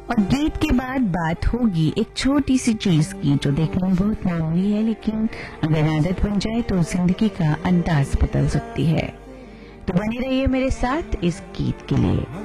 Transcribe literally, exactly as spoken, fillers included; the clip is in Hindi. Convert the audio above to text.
और गीत के बाद बात होगी एक छोटी सी चीज की जो देखने में बहुत मामूली है, लेकिन अगर आदत बन जाए तो जिंदगी का अंदाज बदल सकती है। तो बने रहिए मेरे साथ इस गीत के लिए।